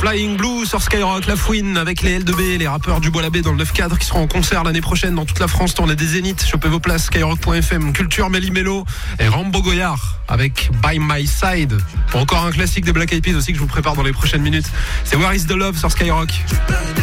Flying Blue sur Skyrock, La Fouine avec les L2B, les rappeurs du Bois-l'Abbé dans le 9-4 qui seront en concert l'année prochaine dans toute la France, tournée des Zéniths. Chopez vos places, skyrock.fm, Culture, Méli-Mélo et Rambo Goyard avec By My Side. Encore un classique des Black Eyed Peas aussi que je vous prépare dans les prochaines minutes. C'est Where Is The Love sur Skyrock.